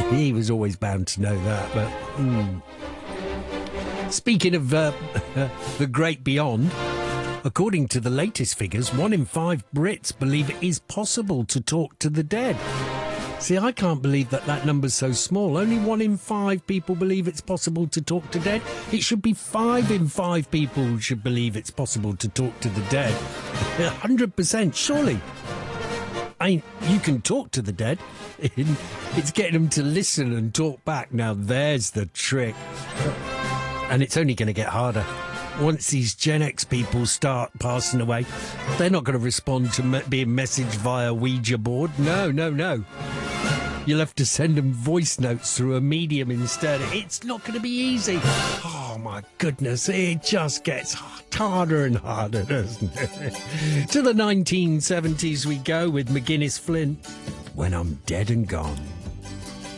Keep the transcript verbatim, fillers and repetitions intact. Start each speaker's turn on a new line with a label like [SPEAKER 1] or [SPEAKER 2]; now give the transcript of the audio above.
[SPEAKER 1] He was always bound to know that, but... Mm. Speaking of uh, the great beyond, according to the latest figures, one in five Brits believe it is possible to talk to the dead. See, I can't believe that that number's so small. Only one in five people believe it's possible to talk to dead. It should be five in five people should believe it's possible to talk to the dead. one hundred percent, surely. I mean, you can talk to the dead. It's getting them to listen and talk back. Now, there's the trick. And it's only going to get harder. Once these Gen X people start passing away, they're not going to respond to me- being messaged via Ouija board. No, no, no. You'll have to send them voice notes through a medium instead. It's not going to be easy. Oh, my goodness. It just gets harder and harder, doesn't it? To the nineteen seventies we go with McGuinness Flint, When I'm Dead and Gone.